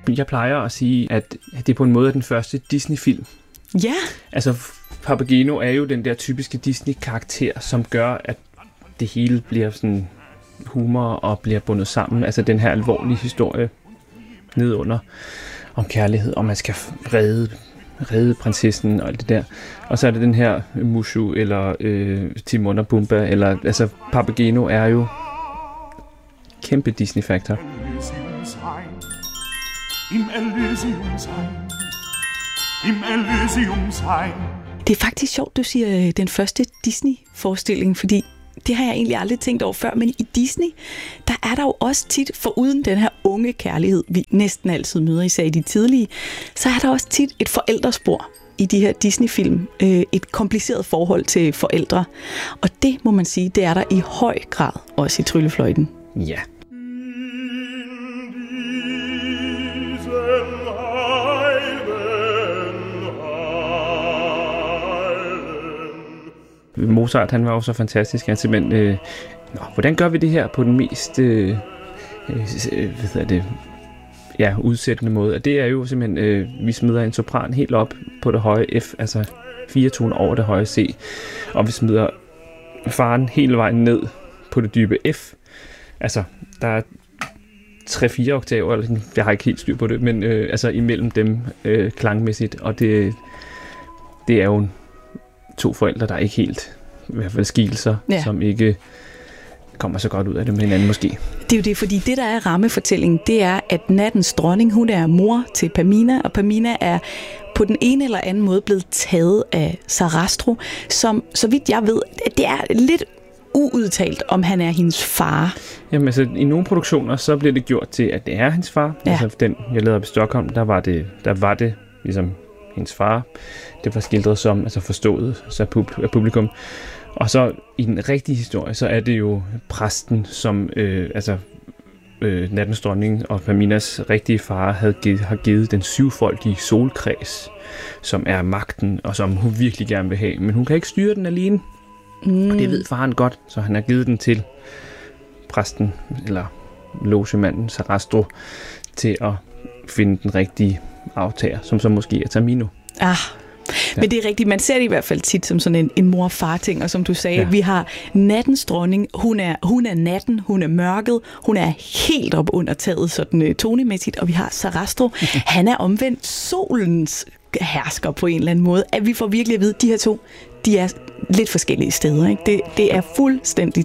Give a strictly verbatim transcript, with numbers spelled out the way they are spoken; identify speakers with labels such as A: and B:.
A: Jeg plejer at sige, at det på en måde er den første Disney-film.
B: Ja.
A: Altså, Papageno er jo den der typiske Disney-karakter, som gør, at det hele bliver sådan humor og bliver bundet sammen. Altså den her alvorlige historie nedunder om kærlighed, og man skal redde, redde prinsessen og alt det der. Og så er det den her Mushu eller øh, Timon og Pumbaa, eller altså Papageno er jo kæmpe Disney-faktor.
C: Im Elysiumsheim, im Elysiumsheim.
B: Det er faktisk sjovt, du siger den første Disney-forestilling, fordi det har jeg egentlig aldrig tænkt over før, men i Disney, der er der jo også tit, foruden den her unge kærlighed, vi næsten altid møder, især i de tidlige, så er der også tit et forældrespor i de her Disney-film. Et kompliceret forhold til forældre. Og det må man sige, det er der i høj grad også i Tryllefløjten.
A: Ja. Mozart, han var jo så fantastisk. Han simpelthen, øh, nå, hvordan gør vi det her på den mest øh, øh, hvad hedder det, ja, udsættende måde? Og det er jo simpelthen, øh, vi smider en sopran helt op på det høje F, altså fire toner over det høje C, og vi smider faren hele vejen ned på det dybe F. Altså, der er tre-fire oktaver, jeg har ikke helt styr på det, men øh, altså imellem dem øh, klangmæssigt, og det, det er jo to forældre, der er ikke helt, i hvert fald skilser, ja. Som ikke kommer så godt ud af det med hinanden måske.
B: Det er jo det, fordi det, der er rammefortællingen, det er, at nattens dronning, hun er mor til Pamina, og Pamina er på den ene eller anden måde blevet taget af Sarastro, som, så vidt jeg ved, det er lidt uudtalt, om han er hendes far.
A: Jamen altså, i nogle produktioner, så bliver det gjort til, at det er hendes far. Ja. Altså den, jeg lavede op i Stockholm, der var det, der var det ligesom hendes far. Det var skildret som, altså forstået så af publikum. Og så i den rigtige historie, så er det jo præsten, som øh, altså øh, nattens dronning og Paminas rigtige far havde givet, har givet den syvfoldige solkreds, som er magten, og som hun virkelig gerne vil have. Men hun kan ikke styre den alene. Mm. Og det ved faren godt, så han har givet den til præsten, eller logemanden Sarastro, til at finde den rigtige aftager, som så måske er Tamino.
B: Ah, ja. Men det er rigtigt, man ser det i hvert fald tit som sådan en, en mor-far-ting, og som du sagde, ja. Vi har nattens dronning, hun er, hun er natten, hun er mørket, hun er helt op under taget sådan uh, tonemæssigt, og vi har Sarastro, han er omvendt solens hersker på en eller anden måde, at vi får virkelig at vide, at de her to, de er lidt forskellige steder, ikke? Det, det er fuldstændig